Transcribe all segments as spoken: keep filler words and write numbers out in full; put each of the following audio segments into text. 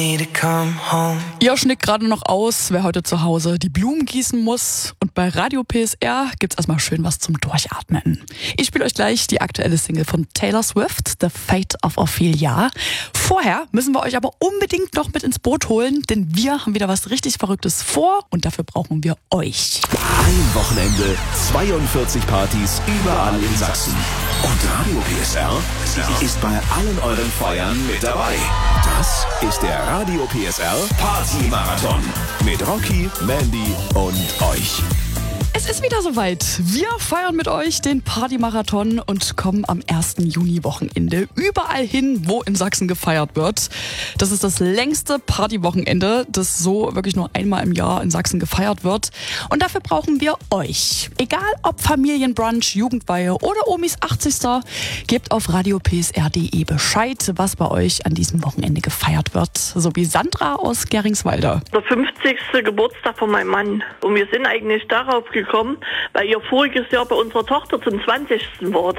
Ihr schnickt gerade noch aus, wer heute zu Hause die Blumen gießen muss. Und bei Radio P S R gibt's erstmal schön was zum Durchatmen. Ich spiele euch gleich die aktuelle Single von Taylor Swift, The Fate of Ophelia. Vorher müssen wir euch aber unbedingt noch mit ins Boot holen, denn wir haben wieder was richtig Verrücktes vor und dafür brauchen wir euch. Ein Wochenende, zweiundvierzig Partys überall in Sachsen. Und Radio P S R ist bei allen euren Feiern mit dabei. Das ist der Radio P S R Party Marathon mit Rocky, Mandy und euch. Es ist wieder soweit. Wir feiern mit euch den Party-Marathon und kommen am ersten Juni-Wochenende überall hin, wo in Sachsen gefeiert wird. Das ist das längste Party-Wochenende, das so wirklich nur einmal im Jahr in Sachsen gefeiert wird. Und dafür brauchen wir euch. Egal ob Familienbrunch, Jugendweihe oder Omis achtzigster Gebt auf radio p s r punkt d e Bescheid, was bei euch an diesem Wochenende gefeiert wird. So wie Sandra aus Geringswalde. Der fünfzigste Geburtstag von meinem Mann. Und wir sind eigentlich darauf gekommen, weil ihr voriges Jahr bei unserer Tochter zum zwanzigsten wart.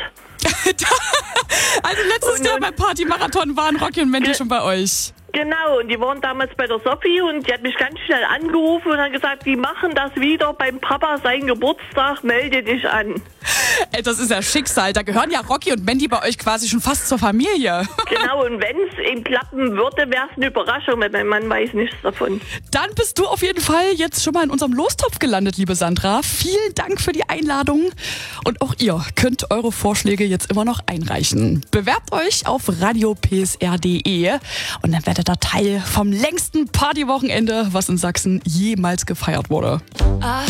Also letztes und, Jahr beim Party-Marathon waren Rocky und Mandy schon bei euch. Genau, und die waren damals bei der Sophie und die hat mich ganz schnell angerufen und hat gesagt, die machen das wieder beim Papa seinen Geburtstag, melde dich an. Ey, das ist ja Schicksal, da gehören ja Rocky und Mandy bei euch quasi schon fast zur Familie. Genau, und wenn es ihm klappen würde, wäre es eine Überraschung, weil mein Mann weiß nichts davon. Dann bist du auf jeden Fall jetzt schon mal in unserem Lostopf gelandet, liebe Sandra. Vielen Dank für die Einladung. Und auch ihr könnt eure Vorschläge jetzt immer noch einreichen. Bewerbt euch auf radio p s r punkt d e und dann werdet ihr Teil vom längsten Partywochenende, was in Sachsen jemals gefeiert wurde. I